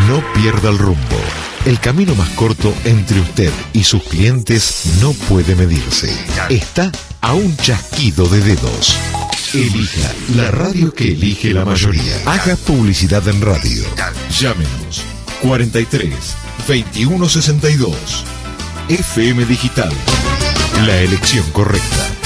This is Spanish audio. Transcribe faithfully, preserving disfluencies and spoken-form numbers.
No pierda el rumbo. El camino más corto entre usted y sus clientes no puede medirse. Está a un chasquido de dedos. Elija la radio que elige la mayoría. Haga publicidad en radio. Llámenos cuarenta y tres, veintiuno sesenta y dos. F M Digital. La elección correcta.